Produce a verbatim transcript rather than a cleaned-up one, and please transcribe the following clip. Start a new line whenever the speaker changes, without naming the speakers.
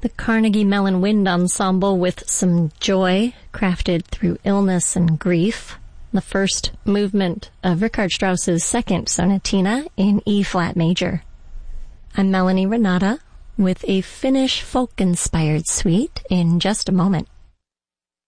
The Carnegie Mellon Wind Ensemble with Some Joy, crafted through illness and grief. The first movement of Richard Strauss's second sonatina in E-flat major. I'm Melanie Renata with a Finnish folk-inspired suite in just a moment.